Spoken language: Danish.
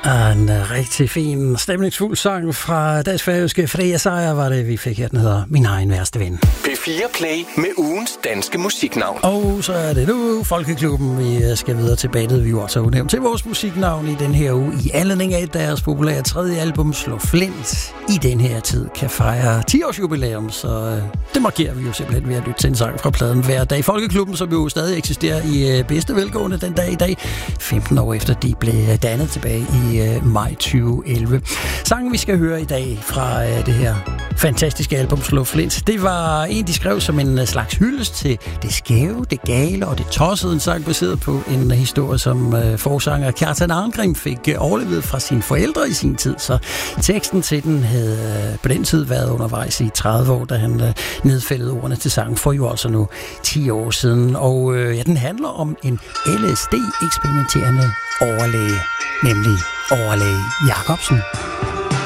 En rigtig fin, stemningsfuld sang fra Dansk Færøske Freja Sejer var det, vi fik her. Den hedder Min egen værste ven. P4 Play med ugens danske musiknavn. Og så er det nu Folkeklubben, vi skal videre til badet. Vi har også udnævnt til vores musiknavn i den her uge, i anledning af deres populære tredje album, Slå Flint, i den her tid kan fejre 10-års jubilæum, så det markerer vi jo simpelthen ved at lytte til en sang fra pladen hver dag. Folkeklubben, som jo stadig eksisterer i bedste velgående den dag i dag, 15 år efter de blev dannet tilbage i maj 2011. Sangen, vi skal høre i dag fra det her fantastiske album Slå Flint, det var en, de skrev som en slags hyldest til det skæve, det gale og det tossede. En sang baseret på en historie, som forsanger Kjartan Arngrim fik overlevet fra sine forældre i sin tid. Så teksten til den havde på den tid været undervejs i 30 år, da han nedfældede ordene til sangen for jo altså nu 10 år siden. Og den handler om en LSD-eksperimenterende overlæge, nemlig overlæge Jacobsen.